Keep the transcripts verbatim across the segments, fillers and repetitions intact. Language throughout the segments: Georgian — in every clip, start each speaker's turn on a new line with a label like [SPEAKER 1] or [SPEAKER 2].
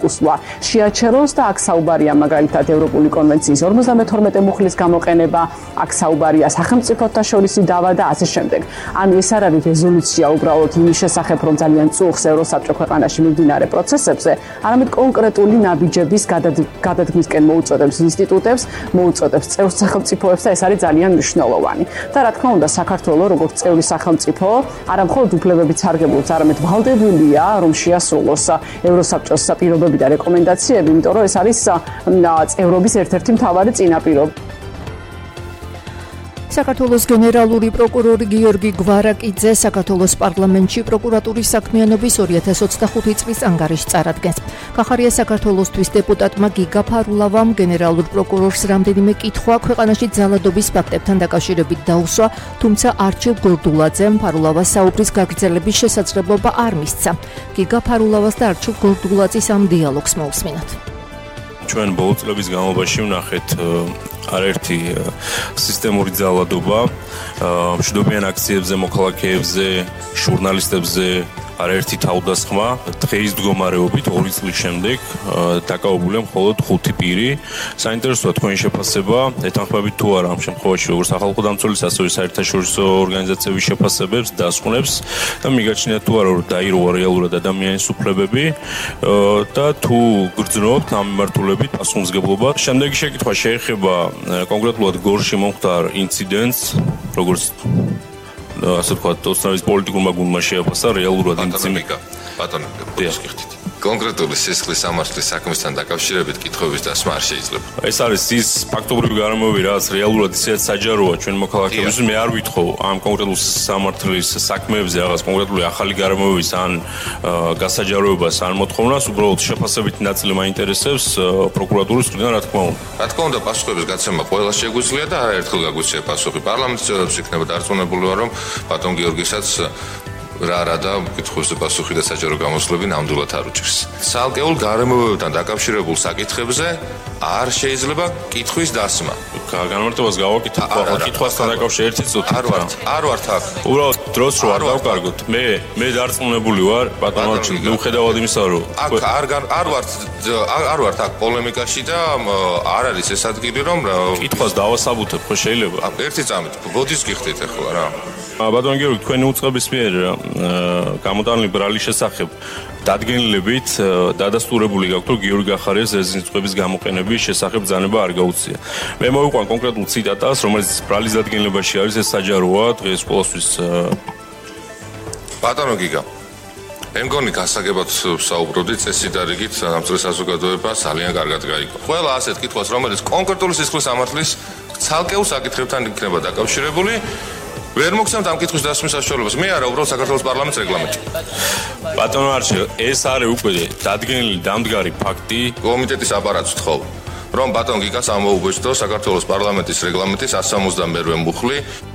[SPEAKER 1] უსვა შეაჩეროს და აქ საუბარია მაგალითად ევროპული კონვენციის ორმოცდამეთორმეტე მუხლის გამოყენება, აქ საუბარია სახელმწიფოთა შორისი დავა და ასე შემდეგ. ანუ ეს არ არის რეზოლუცია უბრალოდ იმის შესახებ, რომ ძალიან წუხს ევროსაბჭო ქვეყანაში მიმდინარე პროცესებზე, არამედ კონკრეტული ნაბიჯების გადადგმისკენ მოუწოდებს ინსტიტუტებს, მოუწოდებს წევრ სახელმწიფოებს და ეს არის ძალიან მნიშვნელოვანი. და რა თქმა უნდა, საქართველოს როგორც წევრი სახელმწიფო არა მხოლოდ უფლებებით სარგებლობს, არამედ ვალდებულია, რომ შეასრულოს ევროსაბჭოს პირობები და რეკომენდაციები, იმიტომ რომ ეს არის წევრობის ერთ-ერთი მთავარი წინაპირობა.
[SPEAKER 2] საქართველოს გენერალური პროკურორი გიორგი გვარაკიძე საქართველოს პარლამენტში პროკურატურის საქმიანობის ორი ათას ოცდახუთი წლის ანგარიშს წარადგენს. გახარია საქართველოსთვის დეპუტატმა გიგა ფარულავამ გენერალურ პროკურორს რამდენიმე კითხვა ქვეყანაში ძალადობის ფაქტებთან დაკავშირებით დაუსვა, თუმცა არჩილ გორდულაძემ ფარულავას საუბრის გაგრძელების შესაძლებლობა არ მისცა. გიგა ფარულავას და არჩილ გორდულაძის ამ დიალოგს მოусმინოთ.
[SPEAKER 3] ჩვენ ბოლო წლების განმავლობაში ვნახეთ არაერთი სისტემური ძალადობა მშვიდობიან აქციებზე, მოქალაქეებზე, ჟურნალისტებზე, არაერთი თავდასხმა. დღეის მდგომარეობით ორი წლის შემდეგ დაკავებულია მხოლოდ ხუთი პირი. საინტერესოა თქვენი შეფასება, ეთანხმებით თუ არა ამ შემთხვევაში როგორც სახალხო დამცველის, ასევე საერთაშორისო ორგანიზაციების შეფასებებს, დასკვნებს და მიგაჩნიათ თუ არა რომ დაირღვა რეალურად ადამიანის უფლებები და თუ გრძნობთ ამ მიმართულებით პასუხისმგებლობა. შემდეგი შეკითხვა შეეხება კონკრეტულად გორში მომხდარ ინციდენტს, როგორც ასე ვთქვათ, ოცნების პოლიტიკურმა გუნდმა შეაფასა რეალურად ინციდენტი.
[SPEAKER 4] ბატონო, გიხდით. კონკრეტული სისხლის სამართლის საქმესთან დაკავშირებით კითხვების დასმა არ შეიძლება.
[SPEAKER 3] ეს არის ის ფაქტობრივი გარემოები, რაც რეალურად ისეთ საჯაროა ჩვენ მოქალაქეებს. მე არ ვითხოვ ამ კონკრეტულ სამართლის საქმეებზე რაღაც კონკრეტული ახალი გარემოების ან გასაჯაროებას ან მოთხოვნას, უბრალოდ შეფასებითი ნაწილი მაინტერესებს პროკურატურის მხრიდან, რა თქმა უნდა.
[SPEAKER 4] რა თქმა უნდა, პასუხების გაცემა ყველა შეგვიძლია და არაერთხელ გაგვეცია პასუხი. პარლამენტის წევრებს იქნება დარწმუნებული ვარ, რომ ბატონ გიორგისაც რა რა და კითხვებზე პასუხი და საჯარო გამოსვლები ნამდვილად არ უჭირს. ცალკეულ გარემოებებთან დაკავშირებულ საკითხებზე არ შეიძლება კითხვის დასმა.
[SPEAKER 3] განმარტებას გავაკეთებ, ახლა კითხვასთან დაკავშირებით ერთი წუთი.
[SPEAKER 4] არ ვართ, არ ვართ აქ.
[SPEAKER 3] უბრალოდ დროს რო არ დავკარგოთ. მე მე დარწმუნებული ვარ, ბატონო, მიუხედავად იმისა, რომ
[SPEAKER 4] აქ არ არ ვართ არ ვართ აქ პოლემიკაში და არ არის ეს ადგილი, რომ
[SPEAKER 3] კითხვას დავასაბუთებ, ხო შეიძლება?
[SPEAKER 4] ერთი წამით, ბოდის გიხდით ახლა რა.
[SPEAKER 3] ბატონო გიორგი, თქვენი უწყების მიერ გამოტანილი ბრალის შესახებ დადგენილებით დადასტურებული გაქვთ, რომ გიორგი გახარიას რეზიდენტის წყობის გამოყენების შესახებ ბრძანება არ გაუწია. მე მოვიყვან კონკრეტულ ციტატას, რომელიც ბრალის დადგენილებაში არის, ეს საჯაროა დღეს ყოველთვის.
[SPEAKER 4] ბატონო გიგა, მე მგონი გასაგებად საუბრობდით წესით და რიგით ამ წელს საზოგადოება ძალიან კარგად გაიგო. ყველა ასეთ კითხვას, რომელიც კონკრეტული სისხლის სამართლის ცალკეულ საკითხებთან იქნება დაკავშირებული, ვერ მოგცემთ ამ კითხვის დასმის საშუალებას. მე არა, უბრალოდ საქართველოს პარლამენტის რეგლამენტი.
[SPEAKER 3] ბატონო არჩილ, ეს არის უკვე დადგენილი დამდგარი ფაქტი.
[SPEAKER 4] კომიტეტის აპარატს ვთხოვ, რომ ბატონ გიგას ამოუბეჭდო საქართველოს პარლამენტის რეგლამენტის εκατს სამოცდამეორე მუხლი.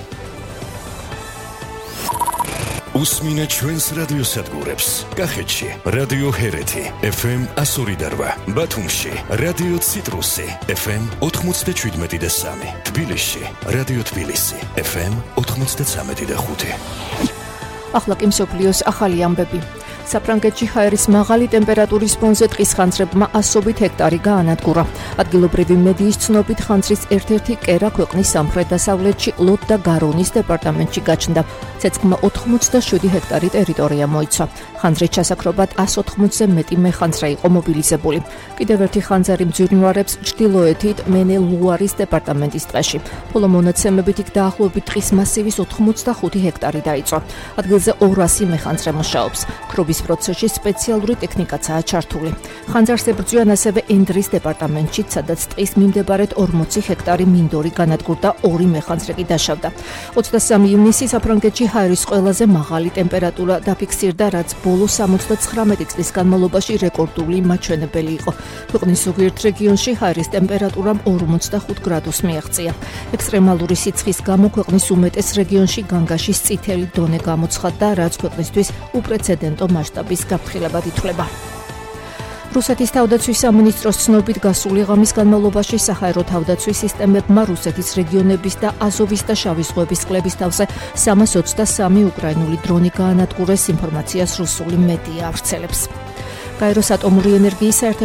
[SPEAKER 5] უსმინეთ ჩვენს რადიო სადგურებს. კახეთში რადიო ჰერეთი ეფ ემ εκατს ორი და რვა, ბათუმში რადიო ციტრუსი ეფ ემ ოთხმოცდაშვიდმეტი და სამი, თბილისში რადიო თბილისი ეფ ემ ოთხმოცდაცამეტი და ხუთი.
[SPEAKER 2] ახლა კი მსოფლიოს ახალი ამბები. საფრანგეთში ჰაერის მაღალი ტემპერატურის ფონზე ტყის ხანძრებმა ასობით ჰექტარი გაანადგურა. ადგილობრივი მედიის ცნობით ხანძრის ერთ-ერთი კერა ქვეყნის სამხრეთ-დასავლეთში ლოდ და გარონის დეპარტამენტში გაჩნდა. ცეცხლმა ოთხმოცდაშვიდი ჰექტარი ტერიტორია მოიცვა. ხანძრის ჩასაქრობად εκατს ოთხმოცზე მეტი მეხანძრა იყო მობილიზებული. კიდევ ერთი ხანძარი მძვირნვარებს ჩრდილოეთით მენე-ლუარის დეპარტამენტის ტყეში. ხოლო მონაცემებით იქ დაახლოებით ტყის მასივის ოთხმოცდახუთი ჰექტარი დაიწვა. ადგილზე ორასი მეხანძრე მუშაობს. ქრობის პროცესში სპეციალური ტექნიკაცაა ჩართული. ხანძარს ებრძვიან ასევე ენდრის დეპარტამენტში, სადაც ტყის მიმდებარედ ორმოცი ჰექტარი მინდორი განადგურდა, ორი მეხანძრე კი დაშავდა. ოცდასამი ივნისი საფრანგეთში ჰაერის ყველაზე მაღალი ტემპერატურა დაფიქსირდა, რაც ბოლო სამოცდაცხრამეტი წლის განმავლობაში რეკორდული მაჩვენებელი იყო. ქვეყნის ზოგიერთ რეგიონში ჰაერის ტემპერატურამ ორმოცდახუთ გრადუსს მიაღწია. ექსტრემალური სიცხის გამო ქვეყნის უმეტეს რეგიონში განგაშის წითელი დონე გამოცხადდა, რაც ქვეყნისთვის უპრეცედენტო მასშტაბის გაფრთხილებად ითვლება. რუსეთის თავდაცვის სამინისტროს ცნობით გასული ღამის განმავლობაში საჰაერო თავდაცვის სისტემებმა რუსეთის რეგიონების და აზოვის და შავი ზღვების წყლების თავზე სამას ოცდასამი უკრაინული დრონი გაანადგურეს, ინფორმაციას რუსული მედია ავრცელებს. გაეროს ატომური ენერგიის საერთაშორისო